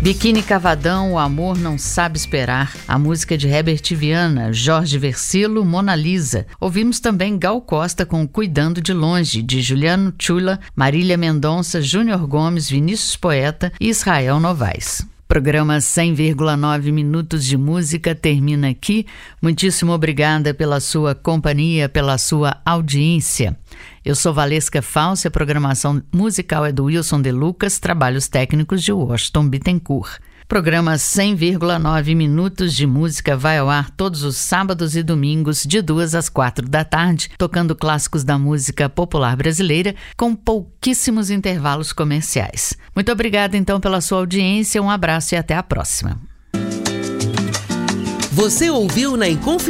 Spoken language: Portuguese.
Biquíni Cavadão, O Amor Não Sabe Esperar, a música de Herbert Viana, Jorge Versilo, Mona Lisa. Ouvimos também Gal Costa com Cuidando de Longe, de Juliano Tchula, Marília Mendonça, Júnior Gomes, Vinícius Poeta e Israel Novaes. Programa 100,9 minutos de música termina aqui. Muitíssimo obrigada pela sua companhia, pela sua audiência. Eu sou Valesca Falsi, a programação musical é do Wilson De Lucas, trabalhos técnicos de Washington Bittencourt. Programa 100,9 minutos de música vai ao ar todos os sábados e domingos, de 2 às 4 da tarde, tocando clássicos da música popular brasileira, com pouquíssimos intervalos comerciais. Muito obrigada, então, pela sua audiência, um abraço e até a próxima. Você ouviu na